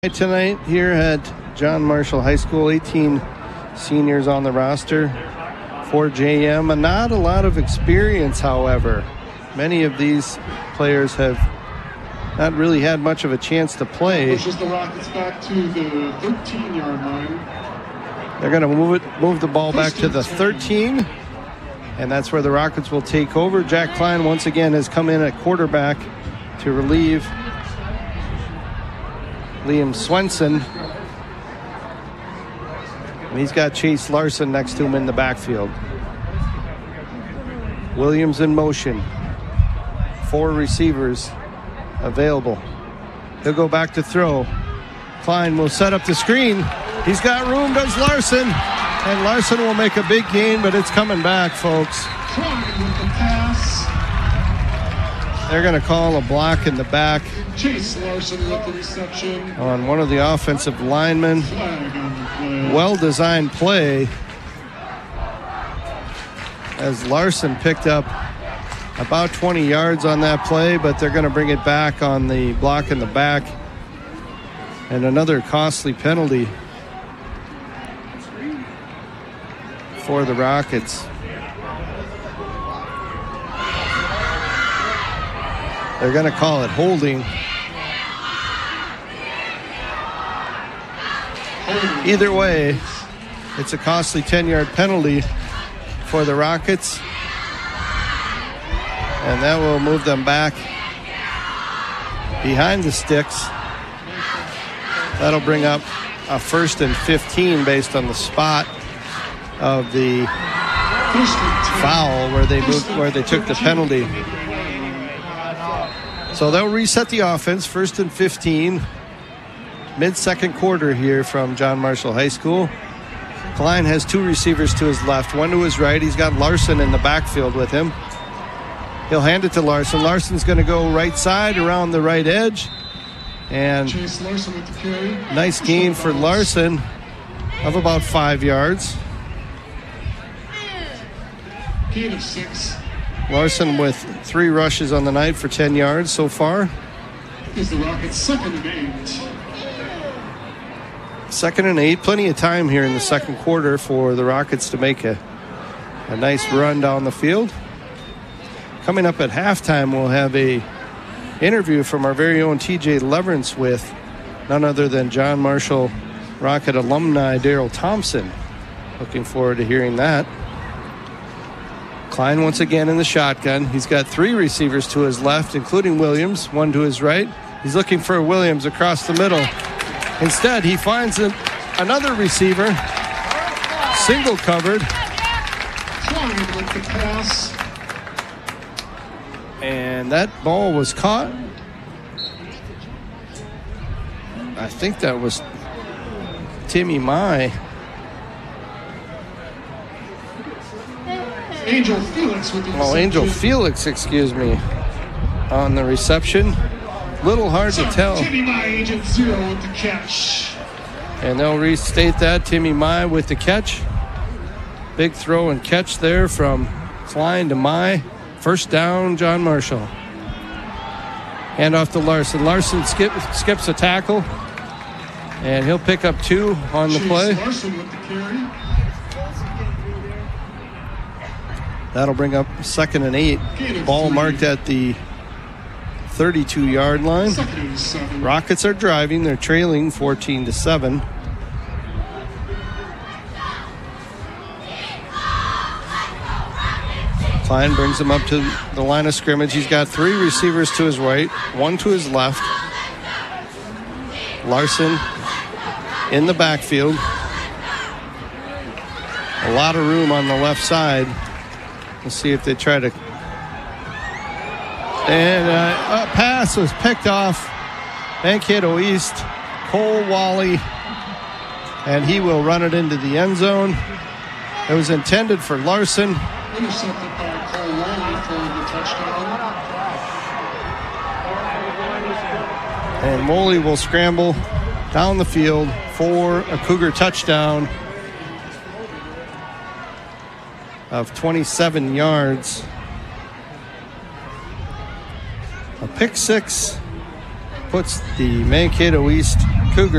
Tonight here at John Marshall High School, 18 seniors on the roster for JM. Not a lot of experience, however. Many of these players have not really had much of a chance to play. Pushes the Rockets back to the 13-yard line. They're going to move the ball back to the 13, and that's where the Rockets will take over. Jack Klein once again has come in at quarterback to relieve Liam Swenson. And he's got Chase Larson next to him in the backfield. Williams in motion. 4 receivers available. He'll go back to throw. Klein will set up the screen. He's got room, does Larson. And Larson will make a big gain, but it's coming back, folks. Klein with the pass. They're going to call a block in the back Chase Larson with the reception. on one of the offensive linemen. Flag on the play. Well-designed play as Larson picked up about 20 yards on that play, but they're going to bring it back on the block in the back. And another costly penalty for the Rockets. They're going to call it holding. Either way, it's a costly 10-yard penalty for the Rockets. And that will move them back behind the sticks. That'll bring up a 1st and 15 based on the spot of the foul where they took the penalty. So they'll reset the offense, 1st and 15, mid-second quarter here from John Marshall High School. Klein has 2 receivers to his left, 1 to his right. He's got Larson in the backfield with him. He'll hand it to Larson. Larson's going to go right side around the right edge. And Chase Larson with the carry. Nice gain for Larson of about 5 yards. Gain of 6. Larson with 3 rushes on the night for 10 yards so far. Is the Rockets 2nd and 8. 2nd and 8. Plenty of time here in the second quarter for the Rockets to make a nice run down the field. Coming up at halftime, we'll have a interview from our very own TJ Leverance with none other than John Marshall Rocket alumni Daryl Thompson. Looking forward to hearing that. Klein once again in the shotgun. He's got 3 receivers to his left, including Williams, 1 to his right. He's looking for Williams across the middle. Instead, he finds another receiver, single covered. Klein with the pass. And that ball was caught. I think that was Timmy Mai. Angel Felix with the reception. Angel Felix, excuse me, on the reception. Little hard to tell. Timmy Mai, Agent 0 with the catch. And they'll restate that. Timmy Mai with the catch. Big throw and catch there from Klein to Mai. 1st down, John Marshall. Hand off to Larson. Larson skips a tackle. And he'll pick up 2 on the play. Larson with the carry. That'll bring up 2nd and 8. Ball marked at the 32-yard line. 2nd and 7. Rockets are driving. They're trailing 14-7. Klein brings him up to the line of scrimmage. He's got 3 receivers to his right, 1 to his left. Larson in the backfield. A lot of room on the left side. Let's see if they try to. And a pass was picked off. Mankato East, Cole Wally. And he will run it into the end zone. It was intended for Larson. Intercepted by Cole Wally for the touchdown. And Wally will scramble down the field for a Cougar touchdown of 27 yards. A pick six puts the Mankato East